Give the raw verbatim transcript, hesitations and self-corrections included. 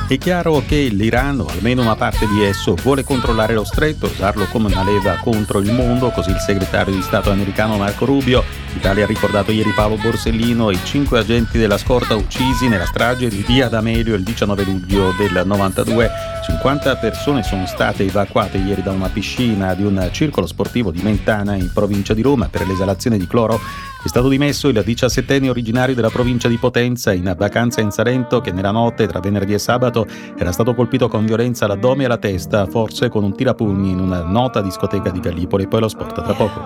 È chiaro che l'Iran, o almeno una parte di esso, vuole controllare lo stretto, usarlo come una leva contro il mondo, così il segretario di Stato americano Marco Rubio. L'Italia ha ricordato ieri Paolo Borsellino e i cinque agenti della scorta uccisi nella strage di Via D'Amelio il diciannove luglio del novantadue. cinquanta persone sono state evacuate ieri da una piscina di un circolo sportivo di Mentana in provincia di Roma per l'esalazione di cloro. È stato dimesso il diciassettenne originario della provincia di Potenza in vacanza in Salento, che nella notte tra venerdì e sabato era stato colpito con violenza all'addome e alla testa, forse con un tirapugni in una nota discoteca di Gallipoli. Poi lo sport tra poco.